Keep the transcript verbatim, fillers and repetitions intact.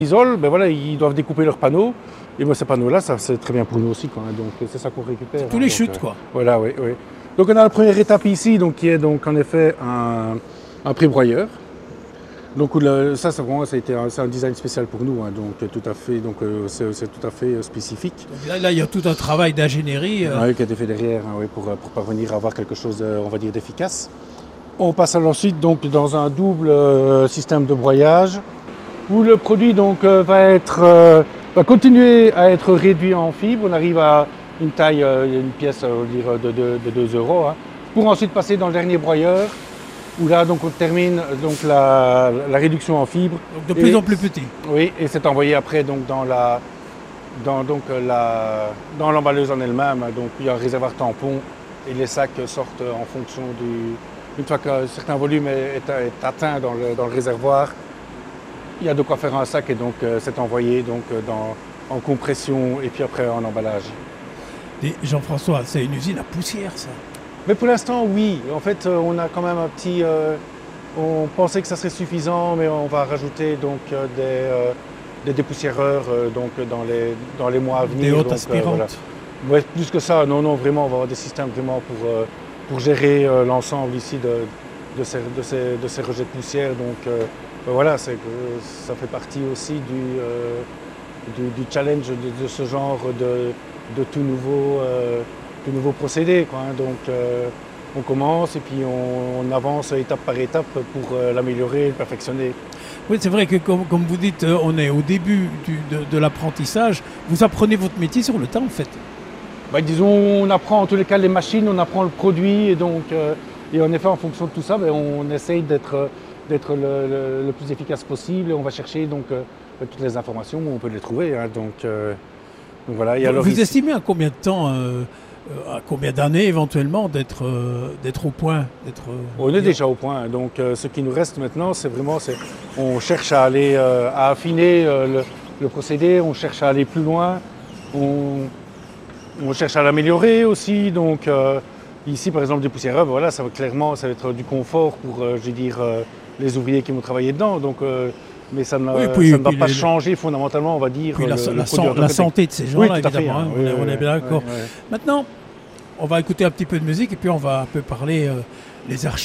Isole, ben voilà, ils doivent découper leurs panneaux. Et moi, ces panneaux-là, ça c'est très bien pour nous aussi, quoi, hein, donc c'est ça qu'on récupère. Tous hein, les donc, chutes, euh, quoi. Voilà, oui, oui. Donc on a la première étape ici, donc, qui est donc en effet un, un pré-broyeur. Donc le, ça, c'est vraiment, ça a été un, c'est un design spécial pour nous, hein, donc tout à fait, donc euh, c'est, c'est tout à fait euh, spécifique. Donc là, là, il y a tout un travail d'ingénierie. euh, Oui, qui a été fait derrière, hein, oui, pour, pour parvenir à avoir quelque chose, euh, on va dire, d'efficace. On passe ensuite donc dans un double euh, système de broyage où le produit donc euh, va être euh, va continuer à être réduit en fibres. On arrive à une taille, euh, une pièce, euh, on va dire, de, de, de deux euros, hein, pour ensuite passer dans le dernier broyeur où là donc on termine donc la, la réduction en fibres. Donc de plus Et- en plus petit. Oui, et c'est envoyé après donc dans la dans donc euh, la dans l'emballeuse en elle-même. Donc il y a un réservoir tampon et les sacs sortent en fonction du une fois qu'un certain volume est, est- est atteint dans le, dans le réservoir, il y a de quoi faire un sac et donc euh, c'est envoyé donc euh, dans, en compression et puis après en emballage. Et Jean-François, c'est une usine à poussière, ça. Mais pour l'instant, oui. En fait, euh, on a quand même un petit. euh, on pensait que ça serait suffisant, mais on va rajouter donc euh, des, euh, des dépoussiéreurs euh, donc dans les dans les mois à venir. Des hautes donc, euh, aspirantes. voilà. Ouais, plus que ça, non, non, vraiment, on va avoir des systèmes vraiment pour, euh, pour gérer euh, l'ensemble ici de, de, ces, de, ces, de ces rejets de poussière. Donc euh, ben voilà, c'est que ça fait partie aussi du, euh, du, du challenge de, de ce genre de, de tout nouveau, euh, tout nouveau procédé, quoi, hein. Donc euh, on commence et puis on, on avance étape par étape pour euh, l'améliorer, le perfectionner. Oui, c'est vrai que comme, comme vous dites, euh, on est au début du- de, de l'apprentissage. Vous apprenez votre métier sur le tas, en fait. Bah, disons, on apprend en tous les cas les machines, on apprend le produit et donc, euh, et en effet, en fonction de tout ça, ben, on essaye d'être, euh, d'être le, le- le plus efficace possible et on va chercher donc euh, toutes les informations où on peut les trouver, hein. donc, euh, donc voilà. Et Vous, alors vous ici- estimez à combien de temps, euh, euh, à combien d'années éventuellement d'être euh, d'être au point d'être, euh, On est déjà au point, donc euh, ce qui nous reste maintenant, c'est vraiment, c'est, on cherche à aller, euh, à affiner euh, le, le procédé, on cherche à aller plus loin, on, on cherche à l'améliorer aussi. Donc euh, ici, par exemple, des poussiéreurs, ben voilà, ça va clairement, ça va être du confort pour, euh, je veux dire, euh, les ouvriers qui vont travailler dedans. Donc, euh, mais ça ne, Oui, puis- ça ne va puis pas les- changer fondamentalement, on va dire, Puis la, le, la le san- produit en tant la que tel. santé de ces Oui, gens-là, tout à fait, évidemment. hein. hein, Oui, on, est, oui, on est oui, bien d'accord. oui, oui. Maintenant, on va écouter un petit peu de musique et puis on va un peu parler euh, les archives.